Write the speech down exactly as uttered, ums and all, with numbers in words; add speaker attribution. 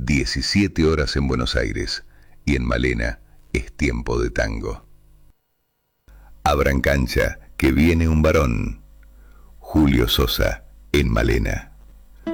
Speaker 1: diecisiete horas en Buenos Aires, y en Malena es tiempo de tango. Abran cancha, que viene un varón. Julio Sosa, en Malena.